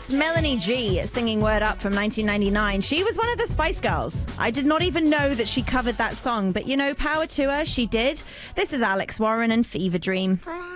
That's Melanie G singing Word Up from 1999. She was one of the Spice Girls. I did not even know that she covered that song, but power to her, she did. This is Alex Warren and Fever Dream.